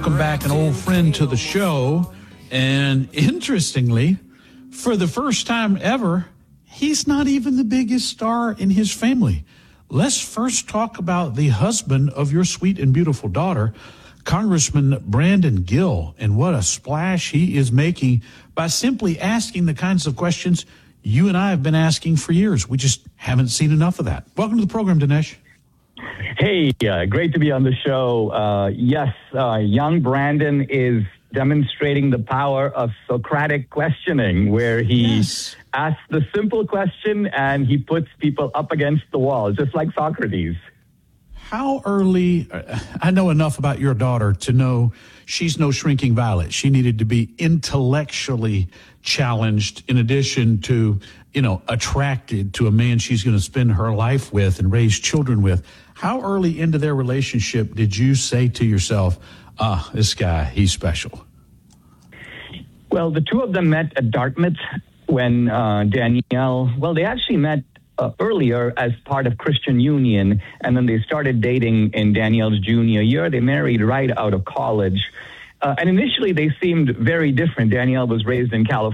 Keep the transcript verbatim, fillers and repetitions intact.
welcome back an old friend to the show. And interestingly, for the first time ever, he's not even the biggest star in his family. Let's first talk about the husband of your sweet and beautiful daughter, Congressman Brandon Gill, and what a splash he is making by simply asking the kinds of questions you and I have been asking for years. We just haven't seen enough of that. Welcome to the program, Dinesh. Hey, uh, great to be on the show. Uh, yes, uh, young Brandon is demonstrating the power of Socratic questioning, where he Yes. asks the simple question and he puts people up against the wall, just like Socrates. How early, I know enough about your daughter to know she's no shrinking violet. She needed to be intellectually challenged in addition to, you know, attracted to a man she's going to spend her life with and raise children with. How early into their relationship did you say to yourself, ah, this guy, he's special? Well, the two of them met at Dartmouth when uh, Danielle, well, they actually met uh, earlier as part of Christian Union, and then they started dating in Danielle's junior year. They married right out of college. Uh, and initially, they seemed very different. Danielle was raised in California.